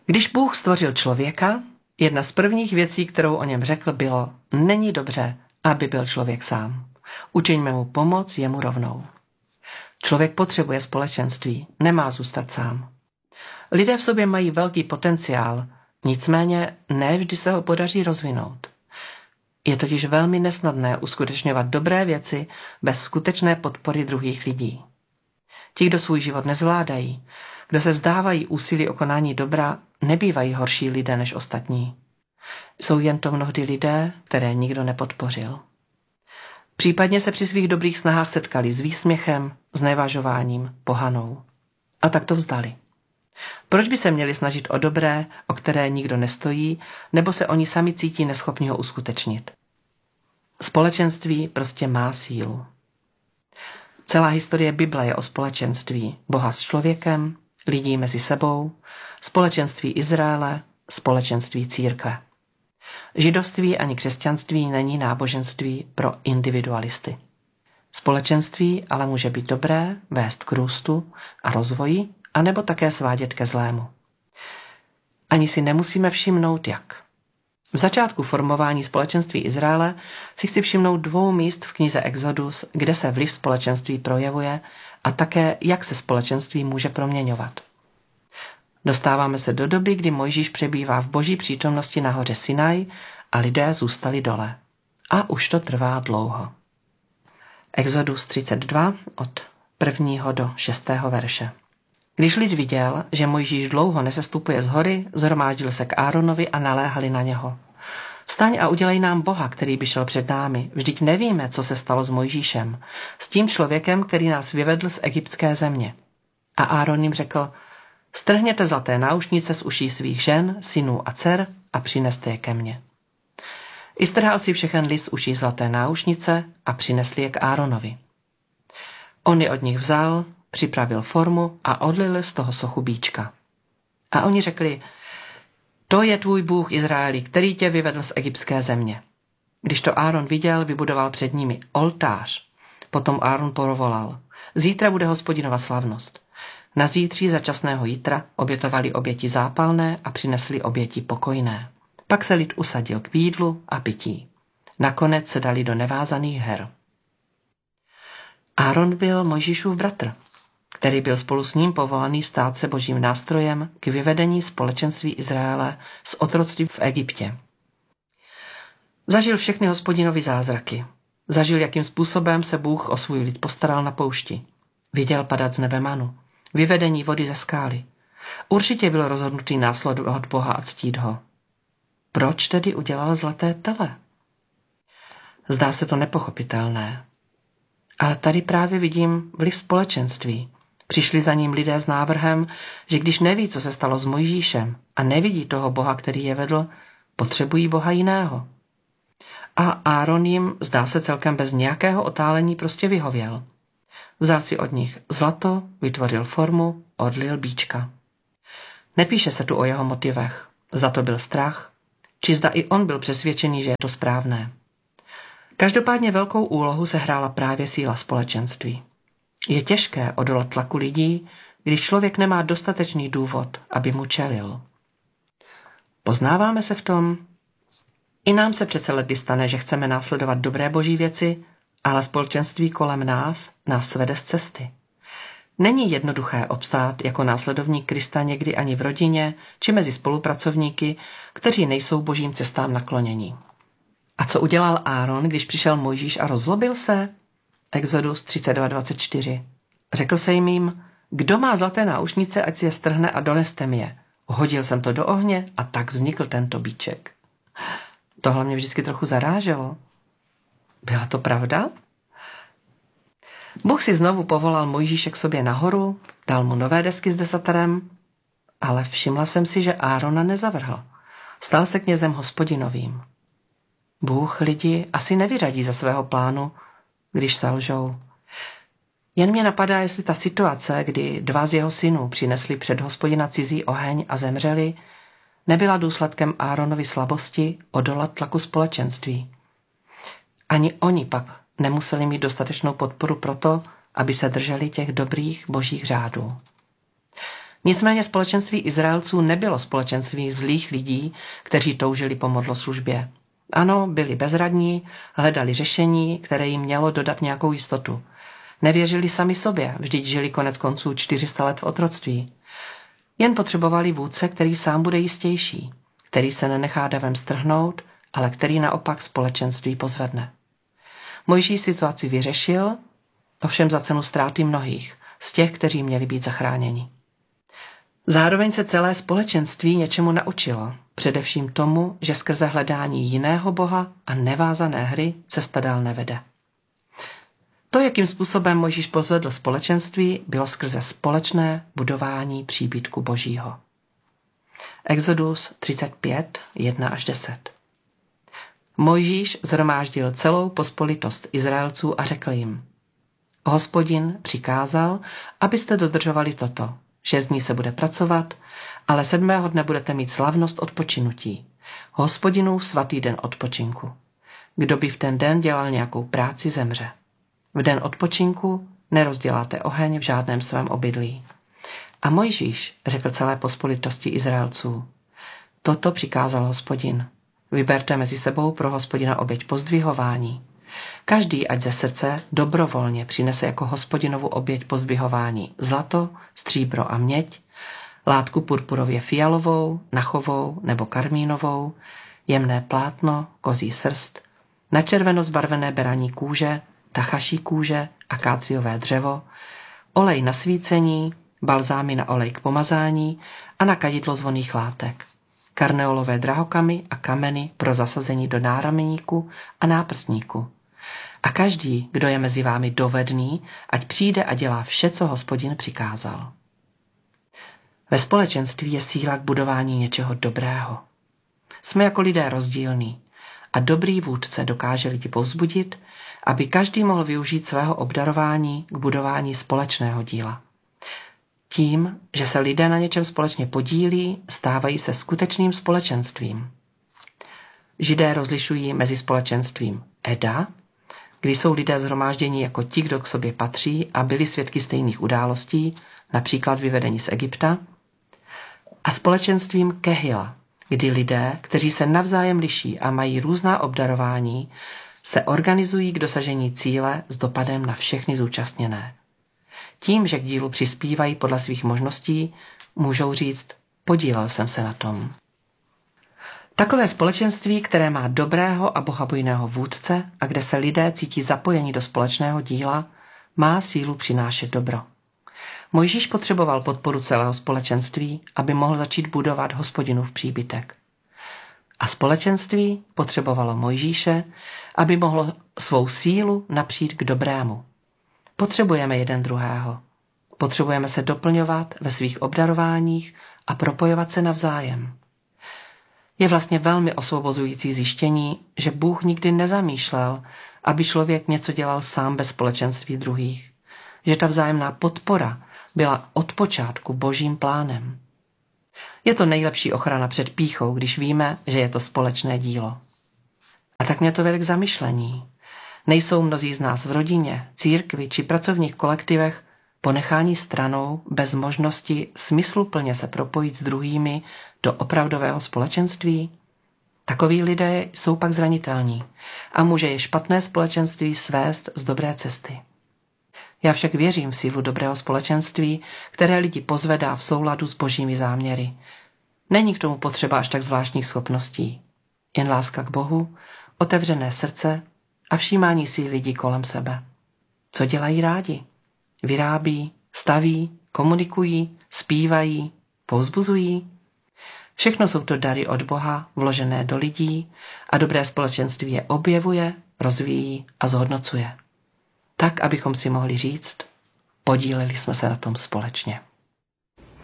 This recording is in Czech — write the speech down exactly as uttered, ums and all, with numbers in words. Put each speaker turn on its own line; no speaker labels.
Když Bůh stvořil člověka, jedna z prvních věcí, kterou o něm řekl, bylo: není dobře, aby byl člověk sám. Učiňme mu pomoc jemu rovnou. Člověk potřebuje společenství, nemá zůstat sám. Lidé v sobě mají velký potenciál, nicméně ne vždy se ho podaří rozvinout. Je totiž velmi nesnadné uskutečňovat dobré věci bez skutečné podpory druhých lidí. Ti, kdo svůj život nezvládají, kdo se vzdávají úsilí o konání dobra, nebývají horší lidé než ostatní. Jsou jen to mnohdy lidé, které nikdo nepodpořil. Případně se při svých dobrých snahách setkali s výsměchem, znevažováním, pohanou. A tak to vzdali. Proč by se měli snažit o dobré, o které nikdo nestojí, nebo se oni sami cítí neschopni ho uskutečnit? Společenství prostě má sílu. Celá historie Bible je o společenství Boha s člověkem, lidí mezi sebou, společenství Izraele, společenství církve. Židovství ani křesťanství není náboženství pro individualisty. Společenství ale může být dobré, vést k růstu a rozvoji, anebo také svádět ke zlému. Ani si nemusíme všimnout, jak. V začátku formování společenství Izraele si chci všimnout dvou míst v knize Exodus, kde se vliv společenství projevuje a také, jak se společenství může proměňovat. Dostáváme se do doby, kdy Mojžíš přebývá v boží přítomnosti na hoře Sinaj a lidé zůstali dole. A už to trvá dlouho. Exodus třicet dva od prvního do šestého verše. Když lid viděl, že Mojžíš dlouho nesestupuje z hory, zhromáždil se k Áronovi a naléhali na něho. Vstaň a udělej nám Boha, který by šel před námi. Vždyť nevíme, co se stalo s Mojžíšem, s tím člověkem, který nás vyvedl z egyptské země. A Áron jim řekl: strhněte zlaté náušnice z uší svých žen, synů a dcer a přineste je ke mně. I strhal si všechen lid z uší zlaté náušnice a přinesli je k Áronovi. On je od nich vzal, připravil formu a odlil z toho sochu bíčka. A oni řekli: to je tvůj Bůh Izraeli, který tě vyvedl z egyptské země. Když to Áron viděl, vybudoval před nimi oltář. Potom Áron povolal: zítra bude Hospodinova slavnost. Na zítří za časného jitra obětovali oběti zápalné a přinesli oběti pokojné. Pak se lid usadil k jídlu a pití. Nakonec se dali do nevázaných her. Áron byl Mojžíšův bratr, který byl spolu s ním povolaný stát se božím nástrojem k vyvedení společenství Izraele z otroctví v Egyptě. Zažil všechny Hospodinovy zázraky. Zažil, jakým způsobem se Bůh o svůj lid postaral na poušti. Viděl padat z nebe manu, vyvedení vody ze skály. Určitě byl rozhodnutý následovat Boha a ctít ho. Proč tedy udělal zlaté tele? Zdá se to nepochopitelné. Ale tady právě vidím vliv společenství. Přišli za ním lidé s návrhem, že když neví, co se stalo s Mojžíšem a nevidí toho Boha, který je vedl, potřebují Boha jiného. A Áron jim, zdá se celkem bez nějakého otálení, prostě vyhověl. Vzal si od nich zlato, vytvořil formu, odlil bíčka. Nepíše se tu o jeho motivech. Za to byl strach, či zda i on byl přesvědčený, že je to správné. Každopádně velkou úlohu se hrála právě síla společenství. Je těžké odolat tlaku lidí, když člověk nemá dostatečný důvod, aby mu čelil. Poznáváme se v tom? I nám se přece ledy stane, že chceme následovat dobré boží věci, ale společenství kolem nás nás svede z cesty. Není jednoduché obstát jako následovník Krista někdy ani v rodině či mezi spolupracovníky, kteří nejsou božím cestám naklonění. A co udělal Áron, když přišel Mojžíš a rozlobil se? Exodus třicet dva dvacet čtyři. Řekl se jim: kdo má zlaté náušnice, ať si je strhne a doneste mi je. Hodil jsem to do ohně a tak vznikl tento bíček. Tohle mě vždycky trochu zaráželo. Byla to pravda? Bůh si znovu povolal Mojžíše k sobě nahoru, dal mu nové desky s desaterem, ale všimla jsem si, že Árona nezavrhl. Stal se knězem Hospodinovým. Bůh lidi asi nevyřadí ze svého plánu, když selžou. Jen mě napadá, jestli ta situace, kdy dva z jeho synů přinesli před Hospodina cizí oheň a zemřeli, nebyla důsledkem Áronovy slabosti odolat tlaku společenství. Ani oni pak nemuseli mít dostatečnou podporu pro to, aby se drželi těch dobrých božích řádů. Nicméně společenství Izraelců nebylo společenství zlých lidí, kteří toužili po modloslužbě. Ano, byli bezradní, hledali řešení, které jim mělo dodat nějakou jistotu. Nevěřili sami sobě, vždyť žili konec konců čtyři sta let v otroctví. Jen potřebovali vůdce, který sám bude jistější, který se nenechá davem strhnout, ale který naopak společenství pozvedne. Mojžíš situaci vyřešil, ovšem za cenu ztráty mnohých, z těch, kteří měli být zachráněni. Zároveň se celé společenství něčemu naučilo, především tomu, že skrze hledání jiného boha a nevázané hry cesta dál nevede. To, jakým způsobem Mojžíš pozvedl společenství, bylo skrze společné budování příbytku Božího. Exodus třicet pět, jedna až deset. Mojžíš shromáždil celou pospolitost Izraelců a řekl jim: Hospodin přikázal, abyste dodržovali toto. Šest dní se bude pracovat, ale sedmého dne budete mít slavnost odpočinutí. Hospodinův svatý den odpočinku. Kdo by v ten den dělal nějakou práci, zemře. V den odpočinku nerozděláte oheň v žádném svém obydlí. A Mojžíš řekl celé pospolitosti Izraelců: Toto přikázal Hospodin. Vyberte mezi sebou pro Hospodina oběť pozdvihování. Každý ať ze srdce dobrovolně přinese jako Hospodinovu oběť pozdvihování zlato, stříbro a měď, látku purpurově fialovou, nachovou nebo karmínovou, jemné plátno, kozí srst, načerveno zbarvené beraní kůže, tachaší kůže, akáciové dřevo, olej na svícení, balzámy na olej k pomazání a na kadidlo zvonných látek, karneolové drahokamy a kameny pro zasazení do náramníku a náprsníku. A každý, kdo je mezi vámi dovedný, ať přijde a dělá vše, co Hospodin přikázal. Ve společenství je síla k budování něčeho dobrého. Jsme jako lidé rozdílní a dobrý vůdce dokáže lidi povzbudit, aby každý mohl využít svého obdarování k budování společného díla. Tím, že se lidé na něčem společně podílí, stávají se skutečným společenstvím. Židé rozlišují mezi společenstvím Eda, kdy jsou lidé shromážděni jako ti, kdo k sobě patří a byli svědky stejných událostí, například vyvedení z Egypta, a společenstvím Kehila, kdy lidé, kteří se navzájem liší a mají různá obdarování, se organizují k dosažení cíle s dopadem na všechny zúčastněné. Tím, že k dílu přispívají podle svých možností, můžou říct: podílel jsem se na tom. Takové společenství, které má dobrého a bohabojného vůdce a kde se lidé cítí zapojení do společného díla, má sílu přinášet dobro. Mojžíš potřeboval podporu celého společenství, aby mohl začít budovat Hospodinův příbytek. A společenství potřebovalo Mojžíše, aby mohlo svou sílu napřít k dobrému. Potřebujeme jeden druhého. Potřebujeme se doplňovat ve svých obdarováních a propojovat se navzájem. Je vlastně velmi osvobozující zjištění, že Bůh nikdy nezamýšlel, aby člověk něco dělal sám bez společenství druhých. Že ta vzájemná podpora byla od počátku Božím plánem. Je to nejlepší ochrana před pýchou, když víme, že je to společné dílo. A tak mě to vede k zamyšlení. Nejsou mnozí z nás v rodině, církvi či pracovních kolektivech ponechání stranou bez možnosti smysluplně se propojit s druhými do opravdového společenství? Takoví lidé jsou pak zranitelní a může je špatné společenství svést z dobré cesty. Já však věřím v sílu dobrého společenství, které lidi pozvedá v souladu s božími záměry. Není k tomu potřeba až tak zvláštních schopností. Jen láska k Bohu, otevřené srdce a všímání si lidí kolem sebe. Co dělají rádi? Vyrábí, staví, komunikují, zpívají, povzbuzují. Všechno jsou to dary od Boha, vložené do lidí a dobré společenství je objevuje, rozvíjí a zhodnocuje. Tak, abychom si mohli říct, podíleli jsme se na tom společně.